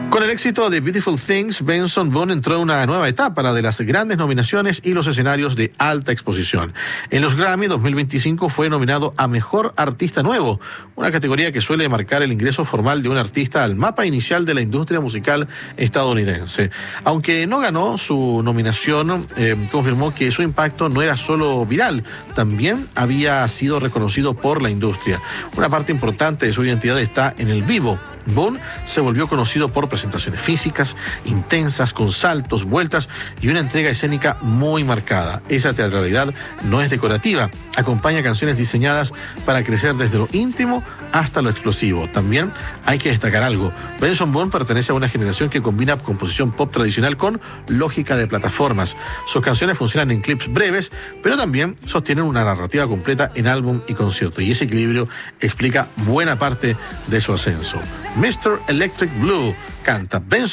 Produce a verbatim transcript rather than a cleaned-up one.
Con el éxito de Beautiful Things, Benson Boone entró en una nueva etapa, la de las grandes nominaciones y los escenarios de alta exposición. En los Grammy dos mil veinticinco fue nominado a Mejor Artista Nuevo, una categoría que suele marcar el ingreso formal de un artista al mapa inicial de la industria musical estadounidense. Aunque no ganó su nominación, eh, confirmó que su impacto no era solo viral, también había sido reconocido por la industria. Una parte importante de su identidad está en el vivo. Boone se volvió conocido por presentaciones físicas, intensas, con saltos, vueltas y una entrega escénica muy marcada. Esa teatralidad no es decorativa, acompaña canciones diseñadas para crecer desde lo íntimo hasta lo explosivo. También hay que destacar algo: Benson Boone pertenece a una generación que combina composición pop tradicional con lógica de plataformas. Sus canciones funcionan en clips breves, pero también sostienen una narrativa completa en álbum y concierto, y ese equilibrio explica buena parte de su ascenso. mister Electric Blue canta Benson